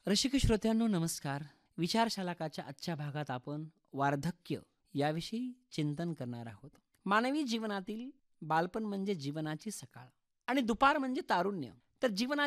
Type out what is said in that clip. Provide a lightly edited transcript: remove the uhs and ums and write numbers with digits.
रसिक श्रोत्यांनो नमस्कार. विचारशालाकाच्या आजच्या भागात आपण वार्धक्य याविषयी चिंतन करणार आहोत. मानवी जीवनातील बालपण म्हणजे जीवनाची सकाळ आणि दुपार म्हणजे तारुण्य. तर जीवनाची